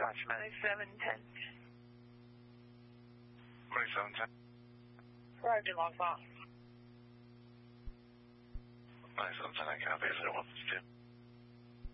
Dispatch 9710. 9710. Arrived in Long Falls. 9710, I copy, 0152.